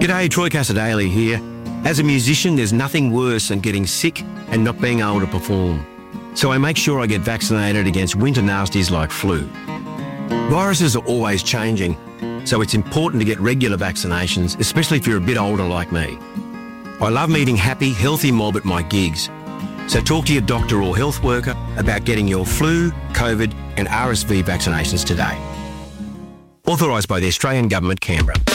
G'day, Troy Casadale here. As a musician, there's nothing worse than getting sick and not being able to perform. So I make sure I get vaccinated against winter nasties like flu. Viruses are always changing, so it's important to get regular vaccinations, especially if you're a bit older like me. I love meeting happy, healthy mob at my gigs. So talk to your doctor or health worker about getting your flu, COVID and RSV vaccinations today. Authorised by the Australian Government, Canberra.